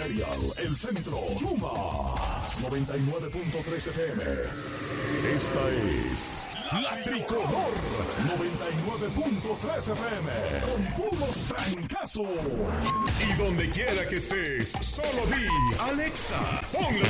Imperial, El Centro, Yuma, 99.3 FM. Esta es La Tricolor, 99.3 FM, con puros trancazos. Y donde quiera que estés, solo di, Alexa, ponle